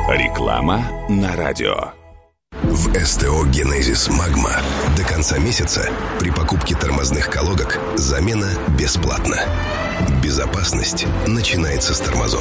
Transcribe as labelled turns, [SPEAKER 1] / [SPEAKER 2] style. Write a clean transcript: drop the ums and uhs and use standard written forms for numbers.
[SPEAKER 1] Реклама на радио.
[SPEAKER 2] В СТО «Генезис Магма» до конца месяца при покупке тормозных колодок замена бесплатна. Безопасность начинается с тормозов.